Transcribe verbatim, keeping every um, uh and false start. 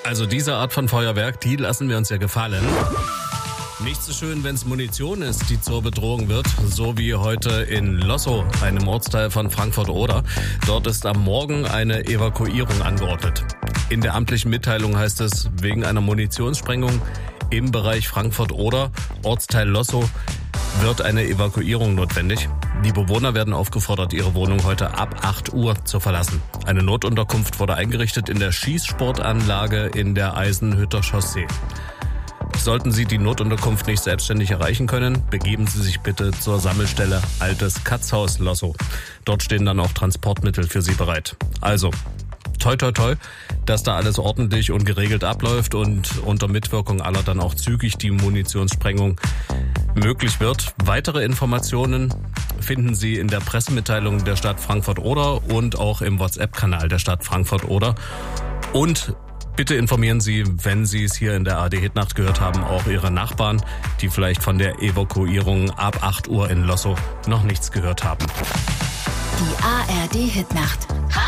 Also diese Art von Feuerwerk, die lassen wir uns ja gefallen. Nicht so schön, wenn es Munition ist, die zur Bedrohung wird, so wie heute in Lossow, einem Ortsteil von Frankfurt-Oder. Dort ist am Morgen eine Evakuierung angeordnet. In der amtlichen Mitteilung heißt es, wegen einer Munitionssprengung im Bereich Frankfurt-Oder, Ortsteil Lossow, wird eine Evakuierung notwendig. Die Bewohner werden aufgefordert, ihre Wohnung heute ab acht Uhr zu verlassen. Eine Notunterkunft wurde eingerichtet in der Schießsportanlage in der Eisenhütter Chaussee. Sollten Sie die Notunterkunft nicht selbstständig erreichen können, begeben Sie sich bitte zur Sammelstelle Altes Katzhaus Lossow. Dort stehen dann auch Transportmittel für Sie bereit. Also, toi toi toi, dass da alles ordentlich und geregelt abläuft und unter Mitwirkung aller dann auch zügig die Munitionssprengung möglich wird. Weitere Informationen finden Sie in der Pressemitteilung der Stadt Frankfurt-Oder und auch im WhatsApp-Kanal der Stadt Frankfurt-Oder. Und bitte informieren Sie, wenn Sie es hier in der A R D-Hitnacht gehört haben, auch Ihre Nachbarn, die vielleicht von der Evakuierung ab acht Uhr in Lossow noch nichts gehört haben. Die A R D-Hitnacht.